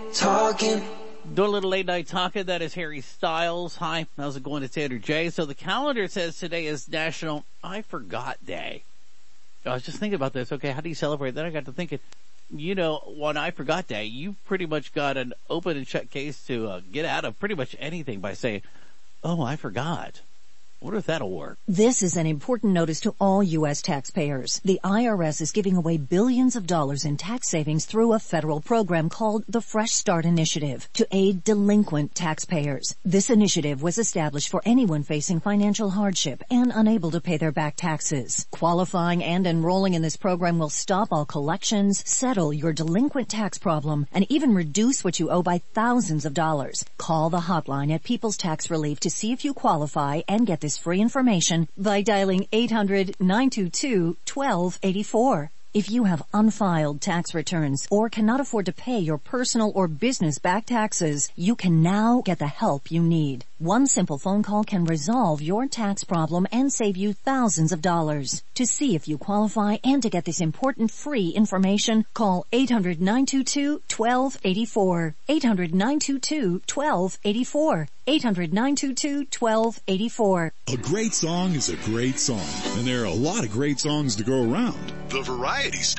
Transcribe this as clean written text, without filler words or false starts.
talking. Do a little late night talking. That is Harry Styles. Hi, how's it going? It's Andrew J. So the calendar says today is National I Forgot Day. I was just thinking about this. Okay, how do you celebrate? Then I got to thinking, on I Forgot Day, you pretty much got an open and shut case to get out of pretty much anything by saying, oh, I forgot. I wonder if that'll work. This is an important notice to all U.S. taxpayers. The IRS is giving away billions of dollars in tax savings through a federal program called the Fresh Start Initiative to aid delinquent taxpayers. This initiative was established for anyone facing financial hardship and unable to pay their back taxes. Qualifying and enrolling in this program will stop all collections, settle your delinquent tax problem, and even reduce what you owe by thousands of dollars. Call the hotline at People's Tax Relief to see if you qualify and get this free information by dialing 800-922-1284. If you have unfiled tax returns or cannot afford to pay your personal or business back taxes, you can now get the help you need. One simple phone call can resolve your tax problem and save you thousands of dollars. To see if you qualify and to get this important free information, call 800-922-1284. 800-922-1284. 800-922-1284. A great song is a great song, and there are a lot of great songs to go around. The Variety Station